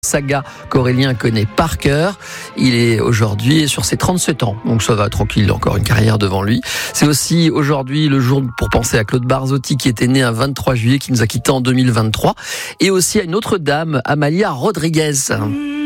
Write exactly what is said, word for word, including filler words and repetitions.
Saga qu'Aurélien connaît par cœur. Il est aujourd'hui sur ses trente-sept ans, donc ça va tranquille, il a encore une carrière devant lui. C'est aussi aujourd'hui le jour pour penser à Claude Barzotti qui était né un vingt-trois juillet, qui nous a quittés en deux mille vingt-trois, et aussi à une autre dame, Amalia Rodriguez.